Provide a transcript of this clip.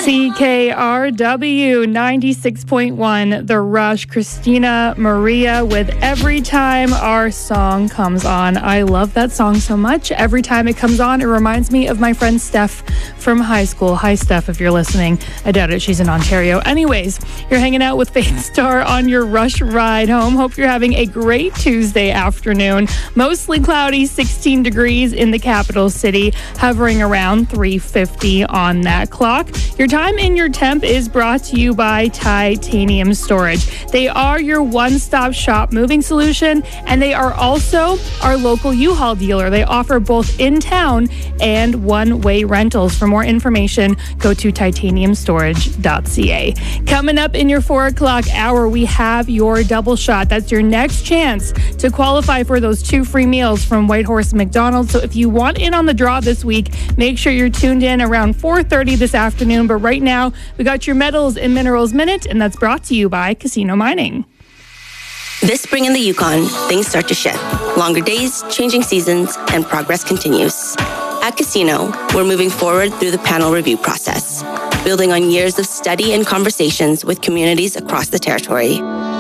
CKRW 96.1, The Rush, Christina Maria with Every Time Our Song Comes On. I love that song so much. Every time it comes on, it reminds me of my friend Steph from high school. Hi, Steph, if you're listening. I doubt it. She's in Ontario. Anyways, you're hanging out with Faith Star on your Rush ride home. Hope you're having a great Tuesday afternoon. Mostly cloudy, 16 degrees in the capital city, hovering around 3:50 on that clock. Your time and your temp is brought to you by Titanium Storage. They are your one-stop shop moving solution, and they are also our local U-Haul dealer. They offer both in-town and one-way rentals. For more information, go to titaniumstorage.ca. Coming up in your 4 o'clock hour, we have your double shot. That's your next chance to qualify for those 2 free meals from Whitehorse McDonald's. So if you want in on the draw this week, make sure you're tuned in around 4:30 this afternoon. But right now, we got your Metals and Minerals Minute, and that's brought to you by Casino Mining. This spring in the Yukon, things start to shift. Longer days, changing seasons, and progress continues. At Casino, we're moving forward through the panel review process, building on years of study and conversations with communities across the territory.